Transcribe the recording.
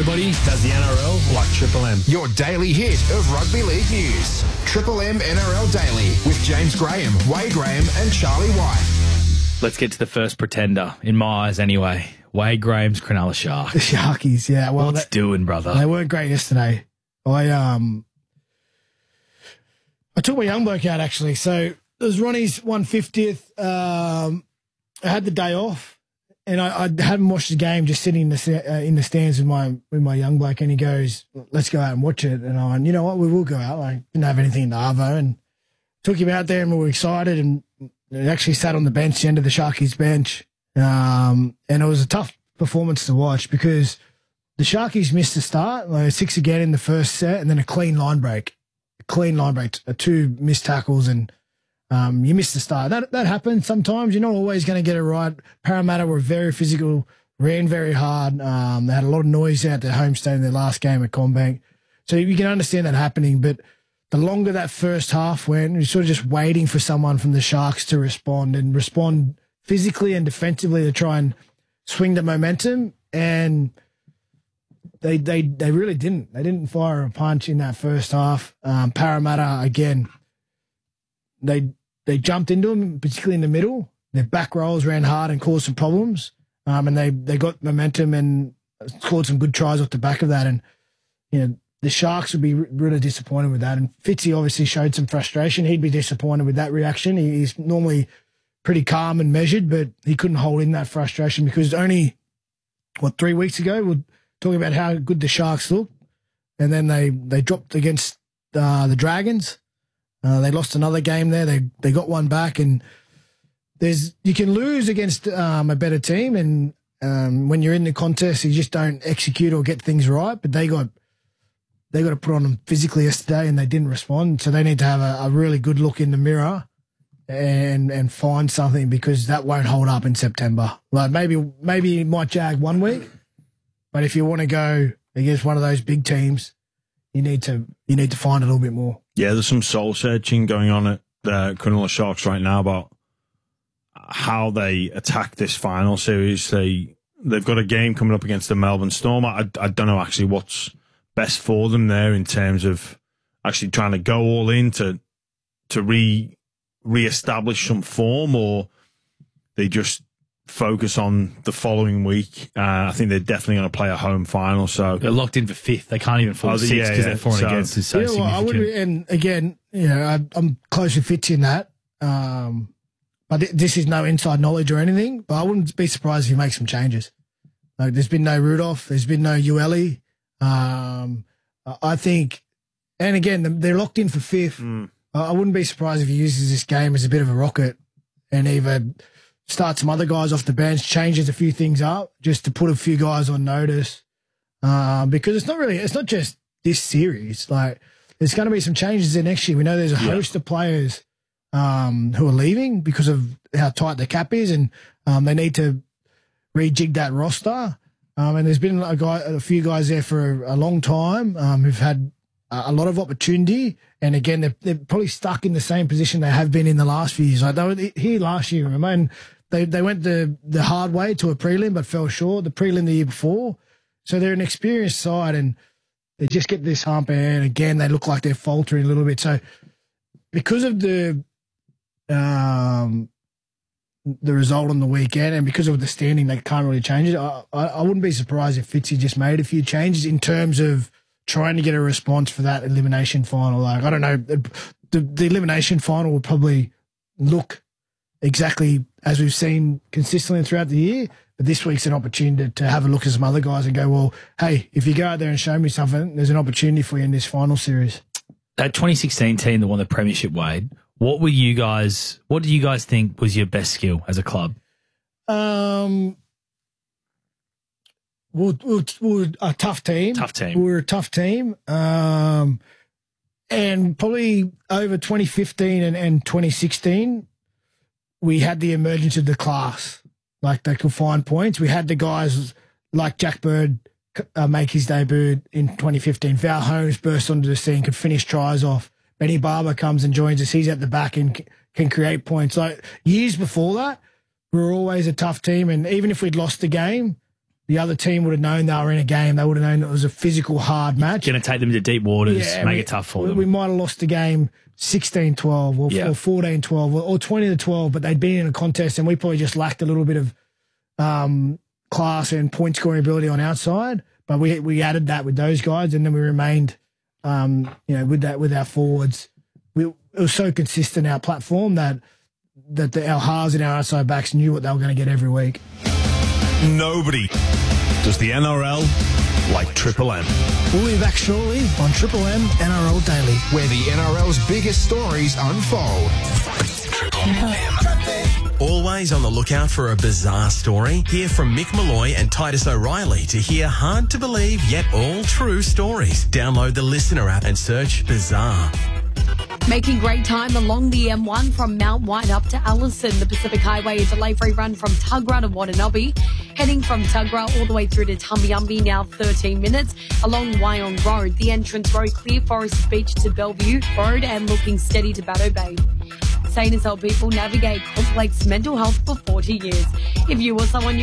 Nobody does the NRL like Triple M. Your daily hit of rugby league news. Triple M NRL Daily with James Graham, Wade Graham and Charlie White. Let's get to the first pretender, in my eyes anyway. Wade Graham's Cronulla Sharks. The Sharkies, yeah. Well, What's doing, brother? They weren't great yesterday. I took my young bloke out, actually. So it was Ronnie's 150th. I had the day off. And I hadn't watched the game, just sitting in the stands with my young bloke, and he goes, "Let's go out and watch it." And I went, "You know what? We will go out." I didn't have anything in the Arvo, and took him out there, and we were excited. And he actually sat on the bench, the end of the Sharkies bench, and it was a tough performance to watch because the Sharkies missed the start, like 6 again in the first set, and then a clean line break, 2 missed tackles, and you missed the start. That happens sometimes. You're not always going to get it right. Parramatta were very physical, ran very hard. They had a lot of noise out their home state in their last game at CommBank. So you can understand that happening. But the longer that first half went, you're sort of just waiting for someone from the Sharks to respond physically and defensively to try and swing the momentum. And they really didn't. They didn't fire a punch in that first half. Parramatta, again, they jumped into them, particularly in the middle. Their back rolls ran hard and caused some problems. And they got momentum and scored some good tries off the back of that. And, you know, the Sharks would be really disappointed with that. And Fitzy obviously showed some frustration. He'd be disappointed with that reaction. He's normally pretty calm and measured, but he couldn't hold in that frustration because only, 3 weeks ago, we're talking about how good the Sharks looked. And then they dropped against the Dragons. They lost another game there. They got one back, and you can lose against a better team, and when you're in the contest, you just don't execute or get things right. But they got to put on them physically yesterday, and they didn't respond. So they need to have a really good look in the mirror and find something because that won't hold up in September. Like maybe it might jag 1 week, but if you want to go against one of those big teams, you need to find a little bit more. Yeah, there's some soul searching going on at the Cronulla Sharks right now about how they attack this final series. They've got a game coming up against the Melbourne Storm. I don't know actually what's best for them there in terms of actually trying to go all in to re-establish some form, or they just focus on the following week. I think they're definitely going to play a home final. So they're locked in for 5th. They can't even fall 6th because they're 4 against is so significant. And again, you know, I'm close with Fitz in that. But this is no inside knowledge or anything. But I wouldn't be surprised if he makes some changes. Like there's been no Rudolph, there's been no Ueli. I think, and again, they're locked in for 5th. I wouldn't be surprised if he uses this game as a bit of a rocket and either start some other guys off the bench, changes a few things up just to put a few guys on notice. Because it's not just this series. Like there's going to be some changes there next year. We know there's a host of players who are leaving because of how tight the cap is, and they need to rejig that roster. And there's been a few guys there for a long time who've had a lot of opportunity. And again, they're probably stuck in the same position they have been in the last few years. Like they were here last year, remember? And they went the hard way to a prelim but fell short, the prelim the year before. So they're an experienced side and they just get this hump, and again, they look like they're faltering a little bit. So because of the result on the weekend and because of the standing, they can't really change it. I wouldn't be surprised if Fitzy just made a few changes in terms of trying to get a response for that elimination final. Like, I don't know, the elimination final would probably look exactly as we've seen consistently throughout the year. But this week's an opportunity to have a look at some other guys and go, well, hey, if you go out there and show me something, there's an opportunity for you in this final series. That 2016 team that won the premiership, Wade, what do you guys think was your best skill as a club? We're a tough team. We're a tough team. And probably over 2015 and 2016, we had the emergence of the class. Like they could find points. We had the guys like Jack Bird make his debut in 2015. Val Holmes burst onto the scene, could finish tries off. Benny Barber comes and joins us. He's at the back and can create points. Like years before that, we were always a tough team. And even if we'd lost the game, the other team would have known they were in a game. They would have known it was a physical, hard match. Going to take them to deep waters, make it tough for them. We might have lost the game 16-12 or 14-12 or 20-12, but they'd been in a contest and we probably just lacked a little bit of class and point scoring ability on our side. But we added that with those guys, and then we remained, with our forwards. It was so consistent, our platform, that our halves and our outside backs knew what they were going to get every week. Nobody does the NRL like Triple M. We'll be back shortly on Triple M NRL Daily, where the NRL's biggest stories unfold. Always on the lookout for a bizarre story? Hear from Mick Malloy and Titus O'Reilly to hear hard-to-believe yet all-true stories. Download the Listener app and search Bizarre. Making great time along the M1 from Mount White up to Allison. The Pacific Highway, a delay-free run from Tuggerah to Wananobi. Heading from Tuggerah all the way through to Tumbiumbi, now 13 minutes. Along Wyong Road, the entrance road, Clear Forest Beach to Bellevue Road, and looking steady to Batto Bay. Sane has helped people navigate complex mental health for 40 years. If you or someone you